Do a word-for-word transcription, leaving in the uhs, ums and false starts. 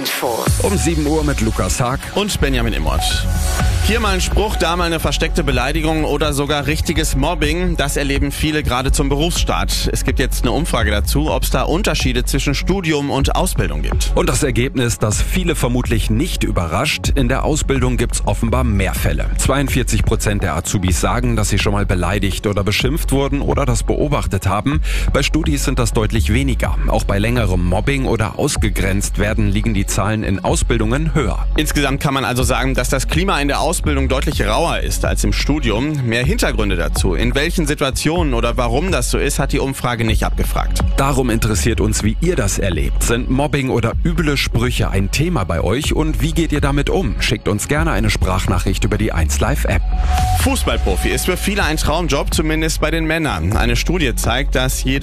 Info. Um sieben Uhr mit Lukas Haag und Benjamin Immert. Hier mal ein Spruch, da mal eine versteckte Beleidigung oder sogar richtiges Mobbing. Das erleben viele gerade zum Berufsstart. Es gibt jetzt eine Umfrage dazu, ob es da Unterschiede zwischen Studium und Ausbildung gibt. Und das Ergebnis, das viele vermutlich nicht überrascht: In der Ausbildung gibt's offenbar mehr Fälle. zweiundvierzig Prozent der Azubis sagen, dass sie schon mal beleidigt oder beschimpft wurden oder das beobachtet haben. Bei Studis sind das deutlich weniger. Auch bei längerem Mobbing oder ausgegrenzt werden liegen die Zahlen in Ausbildungen höher. Insgesamt kann man also sagen, dass das Klima in der Ausbildung deutlich rauer ist als im Studium. Mehr Hintergründe dazu, in welchen Situationen oder warum das so ist, hat die Umfrage nicht abgefragt. Darum interessiert uns, wie ihr das erlebt. Sind Mobbing oder üble Sprüche ein Thema bei euch und wie geht ihr damit um? Schickt uns gerne eine Sprachnachricht über die eins Live App. Fußballprofi ist für viele ein Traumjob, zumindest bei den Männern. Eine Studie zeigt, dass jede